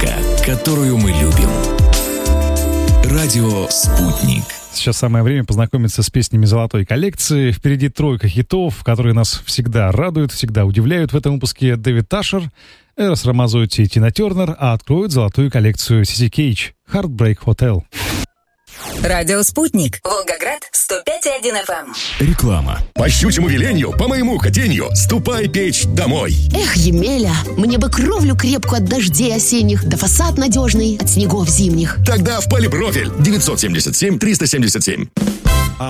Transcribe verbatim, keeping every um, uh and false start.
музыка, которую мы любим. Радио «Спутник». Сейчас самое время познакомиться с песнями золотой коллекции. Впереди тройка хитов, которые нас всегда радуют, всегда удивляют. В этом выпуске Дэвид Ташер, Эрос Рамазотти и Тина Тернер, а откроют золотую коллекцию Сиси Кейдж «Heartbreak Hotel». Радио «Спутник». Волгоград, сто пять и один эф эм. Реклама. По щучьему велению, по моему хотению, ступай печь домой. Эх, Емеля, мне бы кровлю крепкую от дождей осенних, да фасад надежный от снегов зимних. Тогда в Полипрофиль девятьсот семьдесят семь триста семьдесят семь.